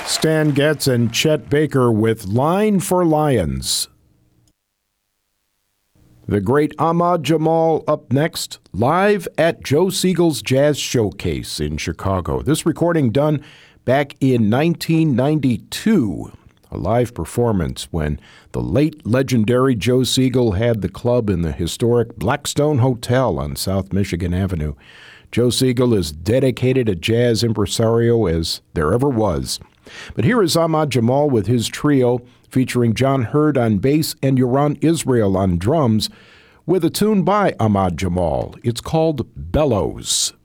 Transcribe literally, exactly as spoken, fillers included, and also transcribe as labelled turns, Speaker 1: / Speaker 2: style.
Speaker 1: Stan Getz and Chet Baker with Line for Lions. The great Ahmad Jamal up next, live at Joe Siegel's Jazz Showcase in Chicago. This recording done back in nineteen ninety-two, a live performance when the late legendary Joe Siegel had the club in the historic Blackstone Hotel on South Michigan Avenue. Joe Siegel is dedicated a jazz impresario as there ever was. But here is Ahmad Jamal with his trio, featuring John Hurd on bass and Yoran Israel on drums, with a tune by Ahmad Jamal. It's called Bellows.